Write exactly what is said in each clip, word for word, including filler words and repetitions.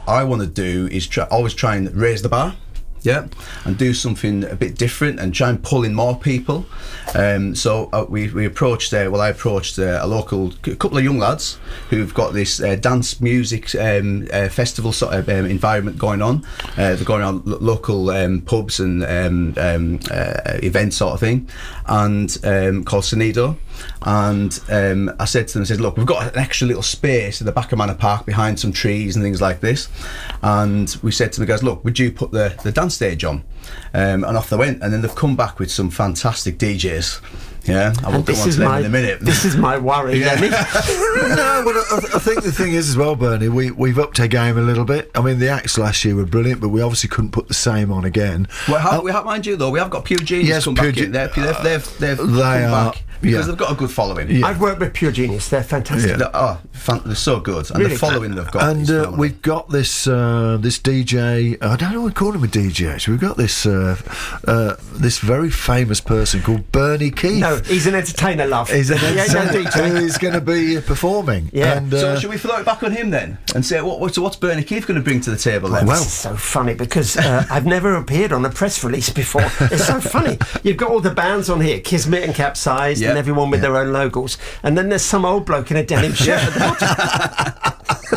I want to do is try, always try and raise the bar. Yeah, and do something a bit different and try and pull in more people. Um, so uh, we we approached. Uh, well, I approached uh, a local a couple of young lads who've got this uh, dance music um, uh, festival sort of um, environment going on. Uh, they're going on lo- local um, pubs and um, um, uh, events sort of thing, and um, called Sonido. And um, I said to them, I said, look, we've got an extra little space at the back of Manor Park behind some trees and things like this. And we said to the guys, look, would you put the, the dance stage on? Um, and off they went. And then they've come back with some fantastic D Js. Yeah, I will go on to them my, in a minute. This is my worry, yeah. Lenny. No, but I, I think the thing is as well, Bernie, we, we've upped our game a little bit. I mean, the acts last year were brilliant, but we obviously couldn't put the same on again. Well, how, uh, we have, mind you, though, we have got Pure Genius yes, come Pure back Ge- in. They've, they've, they've, they've they come are, back because yeah. they've got a good following. Yeah. I've worked with Pure Genius. They're fantastic. Yeah. They're, oh, fan, they're so good. And Really? the following they've got And is uh, phenomenal. we've got this uh, this D J. I don't know what to call him a D J. Actually, we've got this uh, uh, this very famous person called Bernie Keith. No, he's an entertainer, love. He's an He ain't no D J. who is going to be performing. Yeah. And, So uh, should we throw it back on him then and say what, what's, what's Bernie Keith going to bring to the table then? Well- This is so funny because uh, I've never appeared on a press release before. It's so funny. You've got all the bands on here, Kismet and Capsized, Yep. and everyone with their own logos, and then there's some old bloke in a denim shirt at the bottom.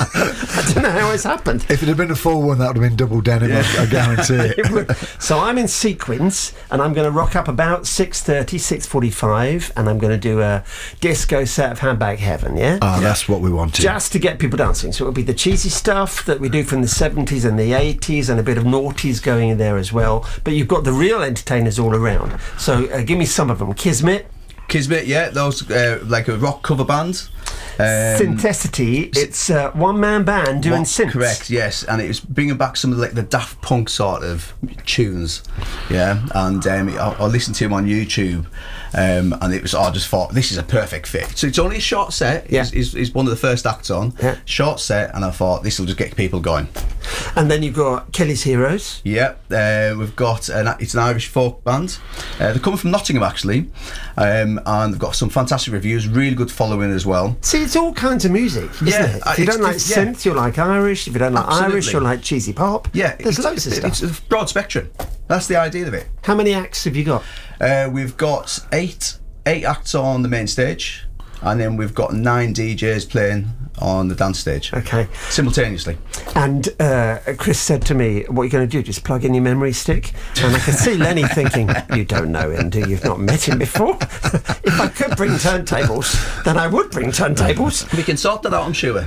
I don't know how it's happened. if it had been a full one, that would have been double denim. I, I guarantee it. It would. So I'm in sequins, and I'm going to rock up about six thirty, six forty-five, and I'm going to do a disco set of Handbag Heaven, yeah? Ah, that's what we wanted. Just to get people dancing. So it'll be the cheesy stuff that we do from the seventies and the eighties, and a bit of noughties going in there as well. But you've got the real entertainers all around. So uh, give me some of them. Kismet, Kismet, yeah, those uh, like a rock cover band. Um, Synthesity, it's a one-man band doing what- synths. Correct, yes, and it was bringing back some of like the Daft Punk sort of tunes, yeah. And um, I, I listened to him on YouTube, um, and it was I just thought this is a perfect fit. So it's only a short set. Yeah. He's, he's, he's one of the first acts on. Yeah. Short set, and I thought this will just get people going. And then you've got Kelly's Heroes. Yeah, uh, we've got an it's an Irish folk band. Uh, they're coming from Nottingham actually, um, and they've got some fantastic reviews, really good following as well. See, it's all kinds of music, isn't Yeah, it? uh, If you it's don't like just- yeah. synth, you'll like Irish. If you don't like Absolutely. Irish, you'll like cheesy pop. Yeah, There's it's, loads of stuff. It's a broad spectrum. That's the idea of it. How many acts have you got? Uh, we've got eight eight acts on the main stage, and then we've got nine D Js playing on the dance stage Okay. simultaneously. And uh, Chris said to me, what are you going to do? Just plug in your memory stick? And I could see Lenny thinking, you don't know him, do you? You've not met him before? If I could bring turntables, then I would bring turntables. We can sort that out, I'm sure.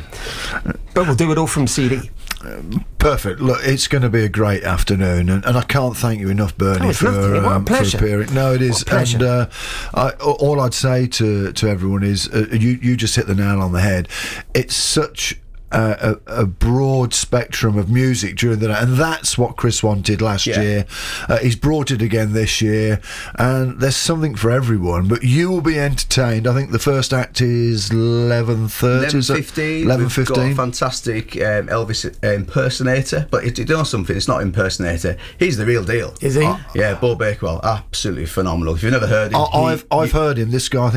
But we'll do it all from C D. Perfect. Look, it's going to be a great afternoon, and, and I can't thank you enough, Bernie, Oh, it's for, nothing. What a um, for pleasure. appearing. No, it is. What a pleasure. And uh, I, all I'd say to to everyone is, uh, you you just hit the nail on the head. It's such a, a, a broad spectrum of music during the night, and that's what Chris wanted last Yeah. year. Uh, he's brought it again this year, and there's something for everyone. But you will be entertained. I think the first act is eleven thirty. eleven fifteen. eleven We've got a fifteen. fantastic um, Elvis impersonator, but it, you know something, it's not impersonator. He's the real deal. Is he? Yeah, Bo Bakewell, absolutely phenomenal. If you've never heard him, I, he- I've I've heard him. This guy. I think